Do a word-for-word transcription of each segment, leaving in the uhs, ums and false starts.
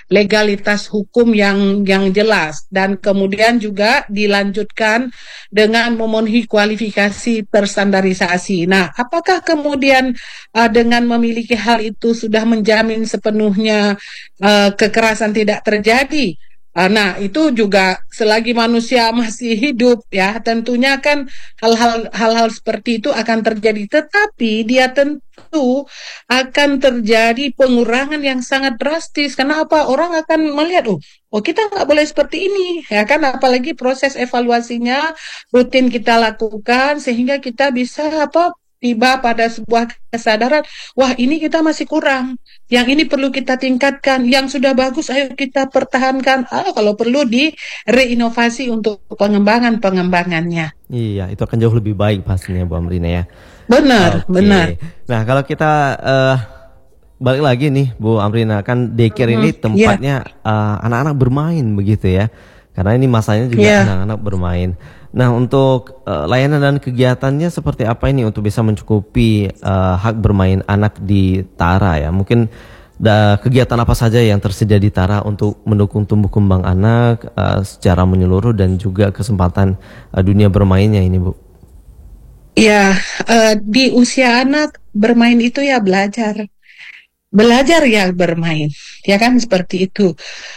legalitas hukum yang yang jelas, dan kemudian juga dilanjutkan dengan memenuhi kualifikasi terstandarisasi. Nah, apakah kemudian uh, dengan memiliki hal itu sudah menjamin sepenuhnya uh, kekerasan tidak terjadi? Uh, Nah, itu juga selagi manusia masih hidup ya, tentunya kan hal-hal hal-hal seperti itu akan terjadi. Tetapi dia tentu akan terjadi pengurangan yang sangat drastis. Karena apa? Orang akan melihat, oh, oh kita nggak boleh seperti ini, ya kan? Apalagi proses evaluasinya rutin kita lakukan sehingga kita bisa apa? Tiba pada sebuah kesadaran, wah ini kita masih kurang. Yang ini perlu kita tingkatkan, yang sudah bagus ayo kita pertahankan. Ah, kalau perlu di reinovasi untuk pengembangan-pengembangannya. Iya, itu akan jauh lebih baik pastinya Bu Amrina ya. Benar, benar. Oke. Nah, kalau kita eh, balik lagi nih Bu Amrina, kan daycare Mhm, ini ya, tempatnya eh, anak-anak bermain begitu ya. Karena ini masanya juga ya. anak-anak bermain. Nah, untuk eh, layanan dan kegiatannya seperti apa ini untuk bisa mencukupi eh, hak bermain anak di Tara ya? Mungkin da, kegiatan apa saja yang tersedia di Tara untuk mendukung tumbuh kembang anak eh, secara menyeluruh dan juga kesempatan eh, dunia bermainnya ini, Bu? Ya, eh, di usia anak bermain itu ya belajar. Belajar ya bermain. Ya kan seperti itu.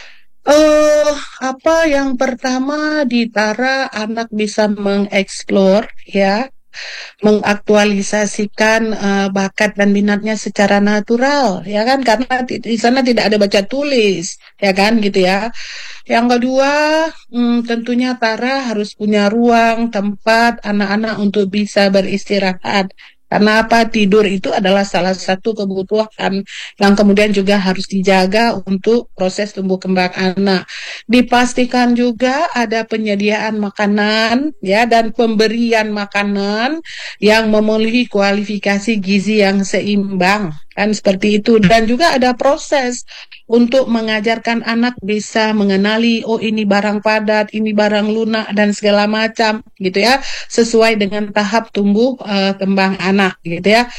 Eh, apa yang pertama di Tara anak bisa mengeksplor ya, mengaktualisasikan eh, bakat dan minatnya secara natural, ya kan? Karena di, di sana tidak ada baca tulis, ya kan, gitu ya. Yang kedua, hmm, tentunya Tara harus punya ruang, tempat anak-anak untuk bisa beristirahat. Karena apa? Tidur itu adalah salah satu kebutuhan yang kemudian juga harus dijaga untuk proses tumbuh kembang anak. Dipastikan juga ada penyediaan makanan ya dan pemberian makanan yang memenuhi kualifikasi gizi yang seimbang, kan seperti itu. Dan juga ada proses untuk mengajarkan anak bisa mengenali, oh ini barang padat, ini barang lunak dan segala macam gitu ya, sesuai dengan tahap tumbuh eh, kembang anak gitu ya.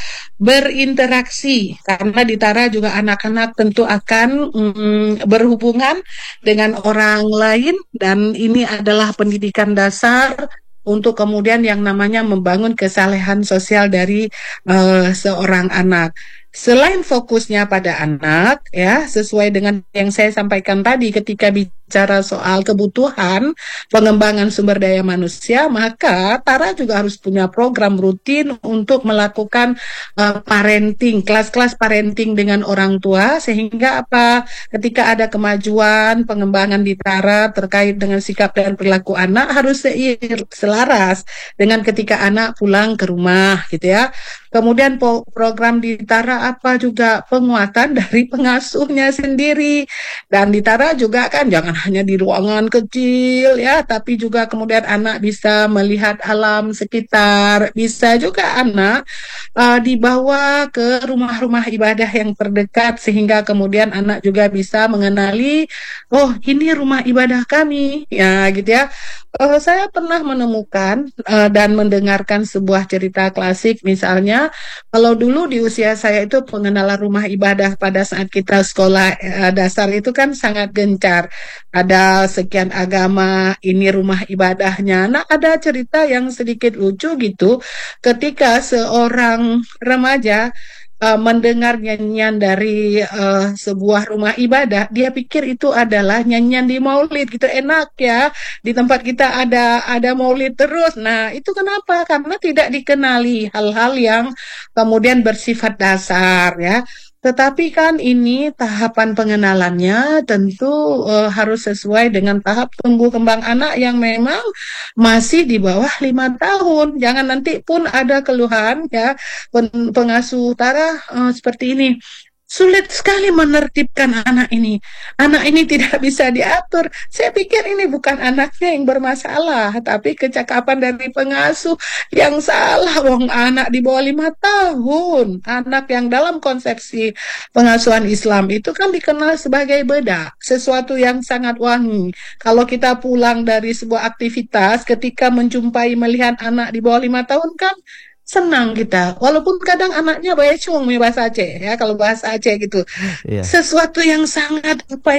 Berinteraksi karena di Tara juga anak-anak tentu akan mm, berhubungan dengan orang lain, dan ini adalah pendidikan dasar untuk kemudian yang namanya membangun kesalehan sosial dari eh, seorang anak. Selain fokusnya pada anak, ya, sesuai dengan yang saya sampaikan tadi ketika bicara soal kebutuhan pengembangan sumber daya manusia, maka Tara juga harus punya program rutin untuk melakukan uh, parenting, kelas-kelas parenting dengan orang tua, sehingga apa? Ketika ada kemajuan pengembangan di Tara terkait dengan sikap dan perilaku anak harus seir, selaras dengan ketika anak pulang ke rumah, gitu ya. Kemudian po- program di Tara apa juga penguatan dari pengasuhnya sendiri. Dan di Tara juga kan jangan hanya di ruangan kecil ya, tapi juga kemudian anak bisa melihat alam sekitar. Bisa juga anak uh, dibawa ke rumah-rumah ibadah yang terdekat sehingga kemudian anak juga bisa mengenali, oh ini rumah ibadah kami, ya gitu ya. Eh, saya pernah menemukan eh, dan mendengarkan sebuah cerita klasik, misalnya kalau dulu di usia saya itu pengenalan rumah ibadah pada saat kita sekolah eh, dasar itu kan sangat gencar. Ada sekian agama, ini rumah ibadahnya. Nah, ada cerita yang sedikit lucu gitu, ketika seorang remaja uh, mendengar nyanyian dari uh, sebuah rumah ibadah, dia pikir itu adalah nyanyian di maulid gitu, enak ya. Di tempat kita ada ada maulid terus. Nah, itu kenapa? Karena tidak dikenali hal-hal yang kemudian bersifat dasar ya. Tetapi kan ini tahapan pengenalannya tentu eh, harus sesuai dengan tahap tumbuh kembang anak yang memang masih di bawah lima tahun. Jangan nanti pun ada keluhan ya, pen- pengasuh Tara eh, seperti ini. Sulit sekali menertibkan anak ini. Anak ini tidak bisa diatur. Saya pikir ini bukan anaknya yang bermasalah, tapi kecakapan dari pengasuh yang salah. Wong anak di bawah lima tahun, anak yang dalam konsepsi pengasuhan Islam itu kan dikenal sebagai bedak, sesuatu yang sangat wangi. Kalau kita pulang dari sebuah aktivitas, ketika menjumpai melihat anak di bawah lima tahun kan senang kita, walaupun kadang anaknya bayecung bahasa Aceh ya, kalau bahasa Aceh gitu, Iya. sesuatu yang sangat apa